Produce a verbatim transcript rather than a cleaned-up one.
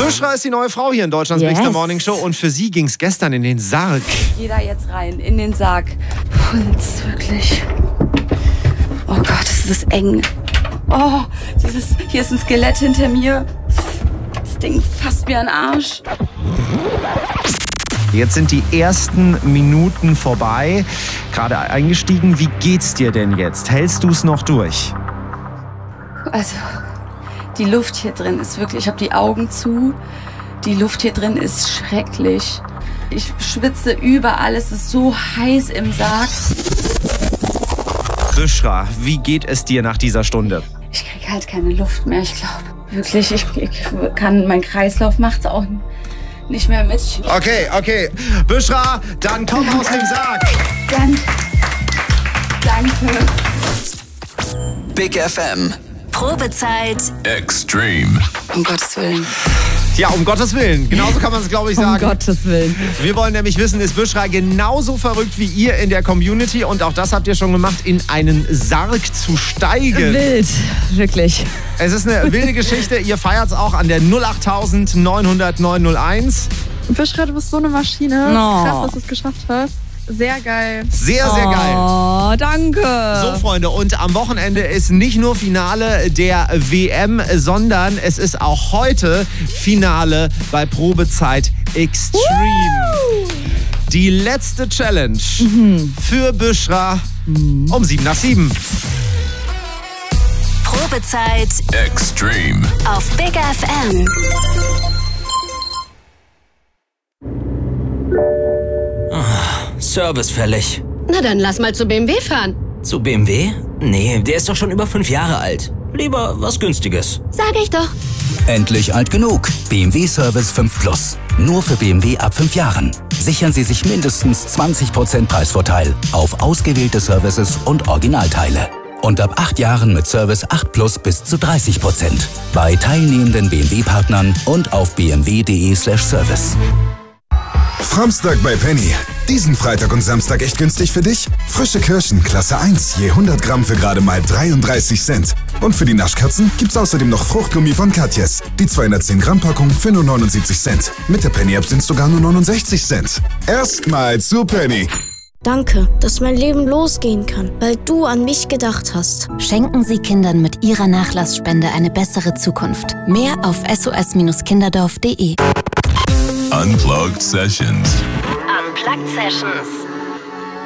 Büschra ist die neue Frau hier in Deutschlands Yes. Big Morning Show und für sie ging es gestern in den Sarg. Ich geh da jetzt rein, in den Sarg. Puls, wirklich. Oh Gott, das ist eng. Oh, dieses, hier ist ein Skelett hinter mir. Das Ding fasst mir an den Arsch. Jetzt sind die ersten Minuten vorbei. Gerade eingestiegen. Wie geht's dir denn jetzt? Hältst du es noch durch? Also, die Luft hier drin ist wirklich, ich habe die Augen zu. Die Luft hier drin ist schrecklich. Ich schwitze überall, es ist so heiß im Sarg. Büschra, wie geht es dir nach dieser Stunde? Ich krieg halt keine Luft mehr, ich glaube. Wirklich, ich, ich kann, mein Kreislauf macht's auch nicht mehr mit. Okay, okay. Büschra, dann komm aus dem Sarg. Danke. Danke. Big F M. Probezeit Extreme. Um Gottes Willen. Ja, um Gottes Willen. Genauso kann man es, glaube ich, sagen. Um Gottes Willen. Wir wollen nämlich wissen, ist Büschra genauso verrückt wie ihr in der Community? Und auch das habt ihr schon gemacht, in einen Sarg zu steigen. Wild, wirklich. Es ist eine wilde Geschichte. Ihr feiert es auch an der null acht neun null null neun null eins. Büschra, du bist so eine Maschine. No. Krass, dass du es geschafft hast. Sehr geil. Sehr, sehr geil. Oh, danke. So, Freunde, und am Wochenende ist nicht nur Finale der W M, sondern es ist auch heute Finale bei Probezeit Extreme. Woo! Die letzte Challenge Mhm. für Büschra um sieben nach sieben. Probezeit Extreme. auf Big F M. Service fällig. Na dann lass mal zu B M W fahren. Zu B M W? Nee, der ist doch schon über fünf Jahre alt. Lieber was Günstiges. Sag ich doch. Endlich alt genug. B M W Service fünf Plus. Nur für B M W ab fünf Jahren. Sichern Sie sich mindestens zwanzig Prozent Preisvorteil auf ausgewählte Services und Originalteile. Und ab acht Jahren mit Service acht Plus bis zu dreißig Prozent. Bei teilnehmenden B M W-Partnern und auf b m w punkt d e slash service. Samstag bei Penny. Diesen Freitag und Samstag echt günstig für dich? Frische Kirschen, Klasse eins, je hundert Gramm für gerade mal dreiunddreißig Cent. Und für die Naschkatzen gibt's außerdem noch Fruchtgummi von Katjes. Die zweihundertzehn Gramm Packung für nur neunundsiebzig Cent. Mit der Penny-App sind's sogar nur neunundsechzig Cent. Erstmal zu Penny. Danke, dass mein Leben losgehen kann, weil du an mich gedacht hast. Schenken Sie Kindern mit Ihrer Nachlassspende eine bessere Zukunft. Mehr auf s o s kinderdorf punkt d e. Unplugged Sessions. Unplugged Sessions.